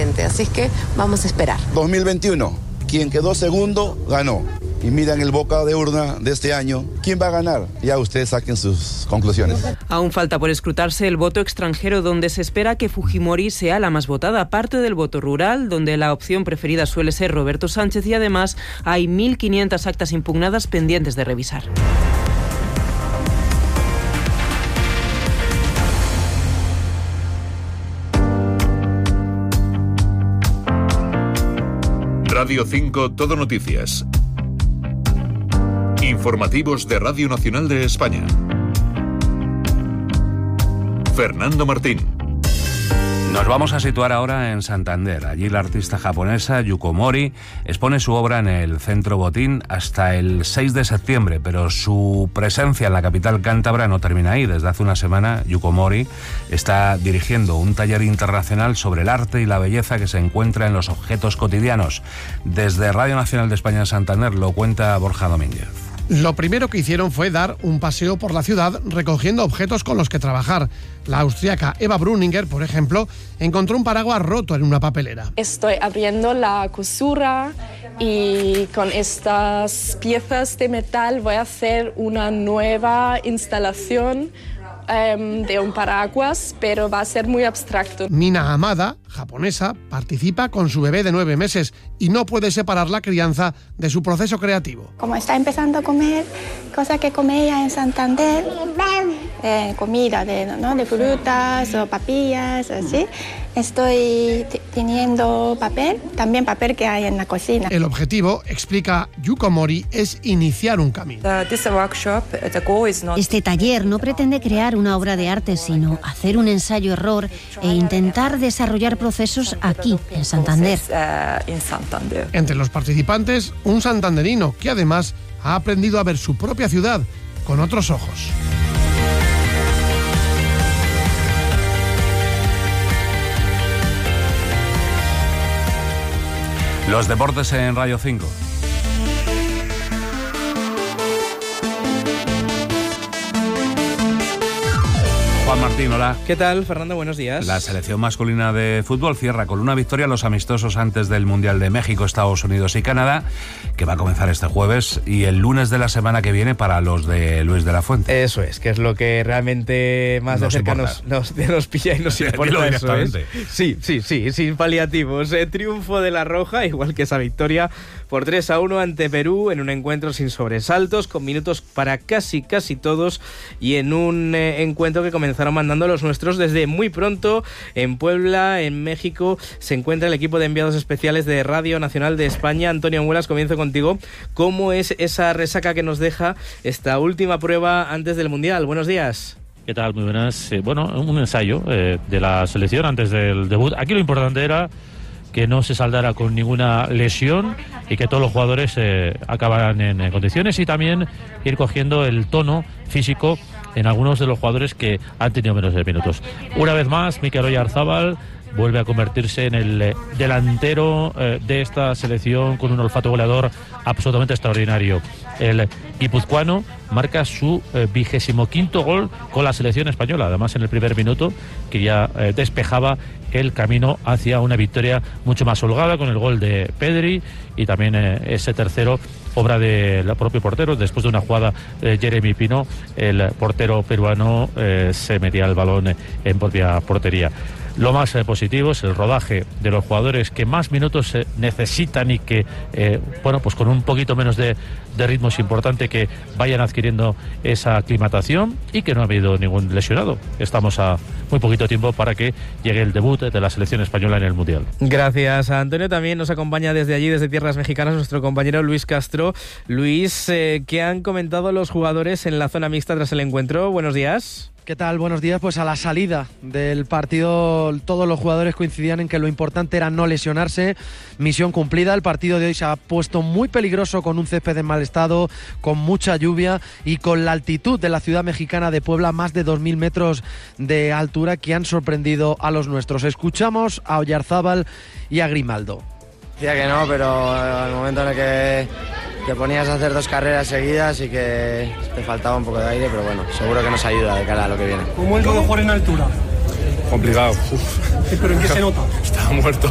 diferente. Así que vamos a esperar. 2021, quien quedó segundo, ganó. Y miran el boca de urna de este año, ¿quién va a ganar? Ya ustedes saquen sus conclusiones. Aún falta por escrutarse el voto extranjero, donde se espera que Fujimori sea la más votada, aparte del voto rural, donde la opción preferida suele ser Roberto Sánchez, y además hay 1.500 actas impugnadas pendientes de revisar. Radio 5 Todo Noticias. Informativos de Radio Nacional de España. Fernando Martín. Nos vamos a situar ahora en Santander. Allí la artista japonesa Yuko Mori expone su obra en el Centro Botín hasta el 6 de septiembre, pero su presencia en la capital cántabra no termina ahí. Desde hace una semana, Yuko Mori está dirigiendo un taller internacional sobre el arte y la belleza que se encuentra en los objetos cotidianos. Desde Radio Nacional de España en Santander lo cuenta Borja Domínguez. Lo primero que hicieron fue dar un paseo por la ciudad recogiendo objetos con los que trabajar. La austríaca Eva Bruninger, por ejemplo, encontró un paraguas roto en una papelera. Estoy abriendo la cosura y con estas piezas de metal voy a hacer una nueva instalación de un paraguas, pero va a ser muy abstracto. Mina Hamada, japonesa, participa con su bebé de 9 meses y no puede separar la crianza de su proceso creativo. Como está empezando a comer cosas que come ella en Santander, comida de frutas o papillas, así, estoy teniendo papel, también papel que hay en la cocina. El objetivo, explica Yuko Mori, es iniciar un camino. Este taller no pretende crear una obra de arte, sino hacer un ensayo-error e intentar desarrollar procesos aquí, en Santander. Entre los participantes, un santanderino que además ha aprendido a ver su propia ciudad con otros ojos. Los deportes en Radio 5. Juan Martín, hola. ¿Qué tal, Fernando? Buenos días. La selección masculina de fútbol cierra con una victoria a los amistosos antes del Mundial de México, Estados Unidos y Canadá, que va a comenzar este jueves, y el lunes de la semana que viene para los de Luis de la Fuente. Eso es, que es lo que realmente más de cerca nos pilla y nos importa. Eso es. Sí, sin paliativos. Triunfo de la Roja, igual que esa victoria por 3-1 ante Perú, en un encuentro sin sobresaltos, con minutos para casi todos, y en un encuentro que comenzaron mandando los nuestros desde muy pronto. En Puebla, en México, se encuentra el equipo de enviados especiales de Radio Nacional de España. Antonio Muelas, comienzo contigo. ¿Cómo es esa resaca que nos deja esta última prueba antes del Mundial? Buenos días. ¿Qué tal? Muy buenas. Un ensayo de la selección antes del debut. Aquí lo importante era que no se saldara con ninguna lesión y que todos los jugadores acabaran en condiciones, y también ir cogiendo el tono físico en algunos de los jugadores que han tenido menos de minutos. Una vez más, Mikel Oyarzábal vuelve a convertirse en el delantero de esta selección, con un olfato goleador absolutamente extraordinario. El guipuzcoano marca su 25º gol con la selección española, además en el primer minuto, que ya despejaba el camino hacia una victoria mucho más holgada con el gol de Pedri, y también ese tercero, obra del propio portero. Después de una jugada de Jeremy Pino, el portero peruano se metía el balón en propia portería. Lo más positivo es el rodaje de los jugadores que más minutos necesitan y que, pues con un poquito menos de ritmo es importante que vayan adquiriendo esa aclimatación, y que no ha habido ningún lesionado. Estamos a muy poquito tiempo para que llegue el debut de la selección española en el Mundial. Gracias, Antonio. También nos acompaña desde allí, desde tierras mexicanas, nuestro compañero Luis Castro. Luis, ¿qué han comentado los jugadores en la zona mixta tras el encuentro? Buenos días. ¿Qué tal? Buenos días. Pues a la salida del partido todos los jugadores coincidían en que lo importante era no lesionarse. Misión cumplida. El partido de hoy se ha puesto muy peligroso, con un césped en mal estado, con mucha lluvia y con la altitud de la ciudad mexicana de Puebla, más de 2.000 metros de altura, que han sorprendido a los nuestros. Escuchamos a Oyarzábal y a Grimaldo. Decía que no, pero al momento en el que ponías a hacer 2 carreras seguidas y que te faltaba un poco de aire, pero bueno, seguro que nos ayuda de cara a lo que viene. ¿Cómo es lo de jugar en altura? Complicado. ¿Pero en qué se nota? Estaba muerto.